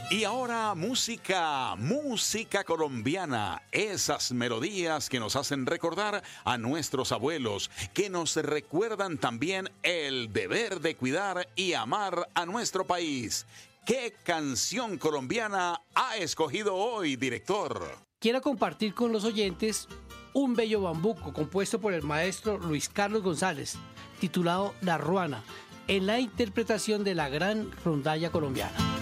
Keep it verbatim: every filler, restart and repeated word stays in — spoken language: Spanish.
Y ahora música, música colombiana, esas melodías que nos hacen recordar a nuestros abuelos, que nos recuerdan también el deber de cuidar y amar a nuestro país. ¿Qué canción colombiana ha escogido hoy, director? Quiero compartir con los oyentes un bello bambuco compuesto por el maestro Luis Carlos González, titulado La Ruana, en la interpretación de la gran rondalla colombiana.